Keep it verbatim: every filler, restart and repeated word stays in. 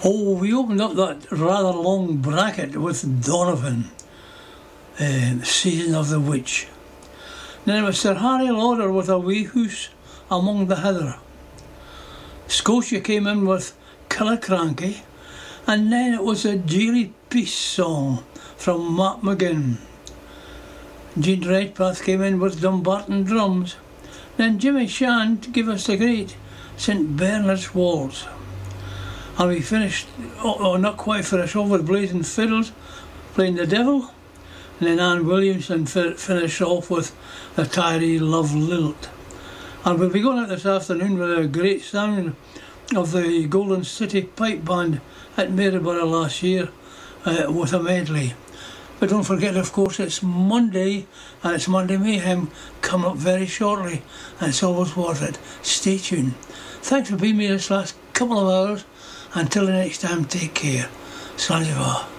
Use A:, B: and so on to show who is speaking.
A: Oh, we opened up that rather long bracket with Donovan, uh, Season of the Witch. Then it was Sir Harry Lauder with A Wee Hoose Among the Heather. Scotia came in with Killicranky, and then it was a Deary Peace song from Matt McGinn. Jean Redpath came in with Dumbarton Drums. Then Jimmy Shand gave us the great Saint Bernard's Waltz. And we finished, oh, oh not quite finished off with Blazing Fiddles playing The Devil. And then Anne Williamson fi- finished off with the Tyree Love Lilt. And we'll be going out this afternoon with a great sound of the Golden City Pipe Band at Maryborough last year uh, with a medley. But don't forget, of course, it's Monday, and it's Monday Mayhem coming up very shortly, and it's always worth it. Stay tuned. Thanks for being with me this last couple of hours. Until the next time, take care. Salut.